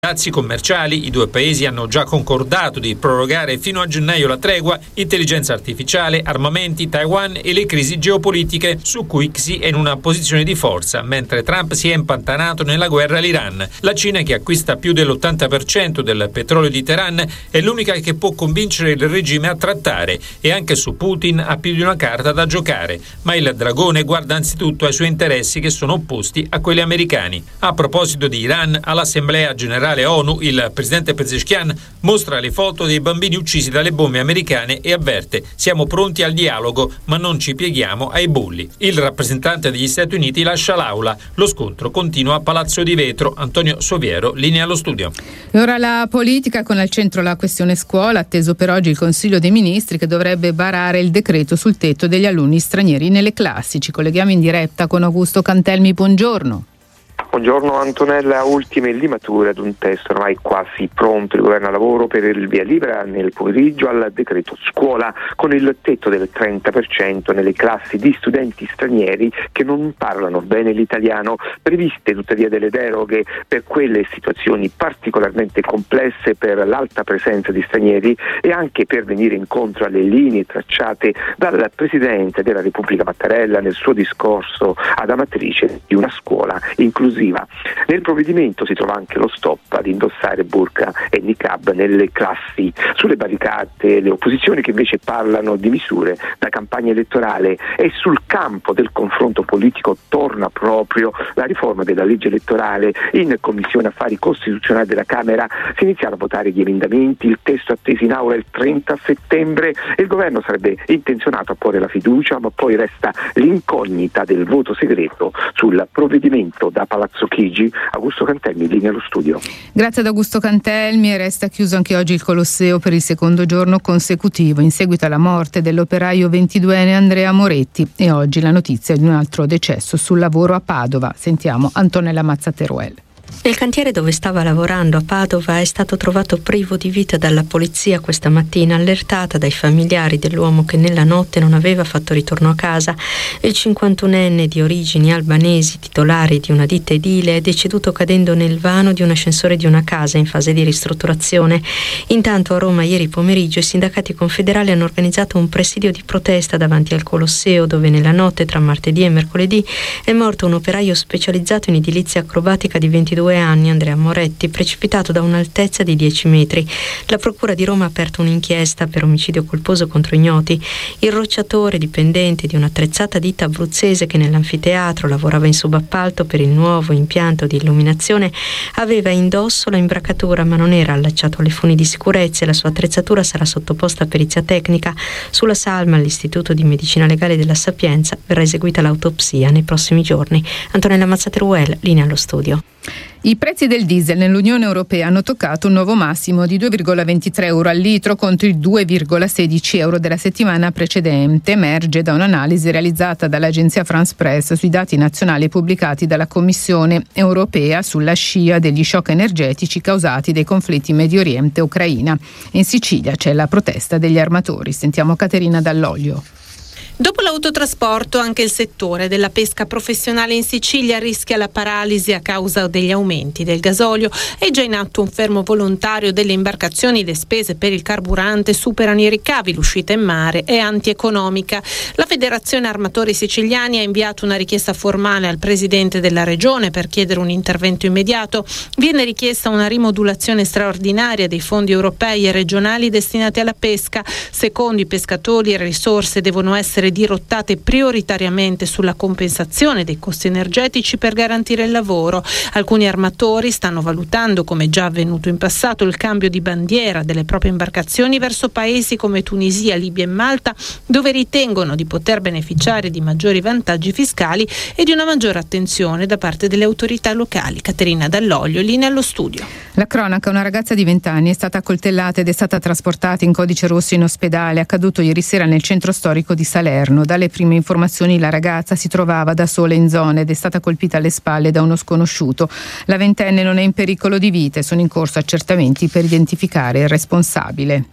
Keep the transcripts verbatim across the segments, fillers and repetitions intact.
Dazi commerciali, i due paesi hanno già concordato di prorogare fino a gennaio la tregua, intelligenza artificiale, armamenti, Taiwan e le crisi geopolitiche su cui Xi è in una posizione di forza, mentre Trump si è impantanato nella guerra all'Iran. La Cina, che acquista più dell'ottanta per cento del petrolio di Teheran, è l'unica che può convincere il regime a trattare e anche su Putin ha più di una carta da giocare, ma il dragone guarda anzitutto ai suoi interessi che sono opposti a quelli americani. A proposito di Iran, all'Assemblea Generale ONU, il presidente Pezeshkian mostra le foto dei bambini uccisi dalle bombe americane e avverte: siamo pronti al dialogo, ma non ci pieghiamo ai bulli. Il rappresentante degli Stati Uniti lascia l'aula. Lo scontro continua a Palazzo di Vetro. Antonio Soviero, linea allo studio. E ora la politica, con al centro la questione scuola, atteso per oggi il Consiglio dei Ministri che dovrebbe varare il decreto sul tetto degli alunni stranieri nelle classi. Ci colleghiamo in diretta con Augusto Cantelmi, buongiorno. Buongiorno Antonella, ultime limature ad un testo ormai quasi pronto. Il governo a lavoro per il via libera nel pomeriggio al decreto scuola con il tetto del trenta per cento nelle classi di studenti stranieri che non parlano bene l'italiano, previste tuttavia delle deroghe per quelle situazioni particolarmente complesse per l'alta presenza di stranieri e anche per venire incontro alle linee tracciate dal Presidente della Repubblica Mattarella nel suo discorso ad Amatrice di una scuola inclusiva. Nel provvedimento si trova anche lo stop ad indossare burqa e niqab nelle classi. Sulle barricate le opposizioni che invece parlano di misure da campagna elettorale, e sul campo del confronto politico torna proprio la riforma della legge elettorale. In Commissione Affari Costituzionali della Camera si iniziano a votare gli emendamenti, il testo atteso in aula il trenta settembre e il governo sarebbe intenzionato a porre la fiducia, ma poi resta l'incognita del voto segreto sul provvedimento da Palazzo Chigi. Augusto Cantelmi, linea allo studio. Grazie ad Augusto Cantelmi. Resta chiuso anche oggi il Colosseo per il secondo giorno consecutivo in seguito alla morte dell'operaio ventiduenne Andrea Moretti, e oggi la notizia di un altro decesso sul lavoro a Padova. Sentiamo Antonella Mazzateruel. Nel cantiere dove stava lavorando a Padova è stato trovato privo di vita dalla polizia questa mattina, allertata dai familiari dell'uomo che nella notte non aveva fatto ritorno a casa. Il cinquantunenne di origini albanesi, titolare di una ditta edile, è deceduto cadendo nel vano di un ascensore di una casa in fase di ristrutturazione. Intanto a Roma ieri pomeriggio i sindacati confederali hanno organizzato un presidio di protesta davanti al Colosseo, dove nella notte tra martedì e mercoledì è morto un operaio specializzato in edilizia acrobatica di ventidue anni, Andrea Moretti, precipitato da un'altezza di dieci metri. La Procura di Roma ha aperto un'inchiesta per omicidio colposo contro ignoti. Il rocciatore, dipendente di un'attrezzata ditta abruzzese che nell'anfiteatro lavorava in subappalto per il nuovo impianto di illuminazione, aveva indosso la imbracatura ma non era allacciato alle funi di sicurezza e la sua attrezzatura sarà sottoposta a perizia tecnica. Sulla salma all'Istituto di Medicina Legale della Sapienza verrà eseguita l'autopsia nei prossimi giorni. Antonella Mazzateruel, linea allo studio. I prezzi del diesel nell'Unione Europea hanno toccato un nuovo massimo di due virgola ventitré euro al litro contro i due virgola sedici euro della settimana precedente. Emerge da un'analisi realizzata dall'agenzia France Press sui dati nazionali pubblicati dalla Commissione Europea sulla scia degli shock energetici causati dai conflitti in Medio Oriente e Ucraina. In Sicilia c'è la protesta degli armatori. Sentiamo Caterina Dall'Olio. Dopo l'autotrasporto, anche il settore della pesca professionale in Sicilia rischia la paralisi a causa degli aumenti del gasolio. È già in atto un fermo volontario delle imbarcazioni. Le spese per il carburante superano i ricavi, l'uscita in mare è antieconomica. La Federazione Armatori Siciliani ha inviato una richiesta formale al Presidente della Regione per chiedere un intervento immediato. Viene richiesta una rimodulazione straordinaria dei fondi europei e regionali destinati alla pesca. Secondo i pescatori, le risorse devono essere dirottate prioritariamente sulla compensazione dei costi energetici per garantire il lavoro. Alcuni armatori stanno valutando, come già avvenuto in passato, il cambio di bandiera delle proprie imbarcazioni verso paesi come Tunisia, Libia e Malta, dove ritengono di poter beneficiare di maggiori vantaggi fiscali e di una maggiore attenzione da parte delle autorità locali. Caterina Dall'Olio, linea allo studio. La cronaca: una ragazza di venti anni è stata accoltellata ed è stata trasportata in codice rosso in ospedale. Accaduto ieri sera nel centro storico di Salerno. Dalle prime informazioni la ragazza si trovava da sola in zona ed è stata colpita alle spalle da uno sconosciuto. La ventenne non è in pericolo di vita e sono in corso accertamenti per identificare il responsabile.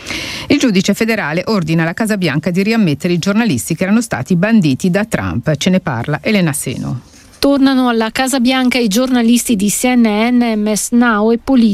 Il giudice federale ordina alla Casa Bianca di riammettere i giornalisti che erano stati banditi da Trump. Ce ne parla Elena Seno. Tornano alla Casa Bianca i giornalisti di C N N, M S Now e Politico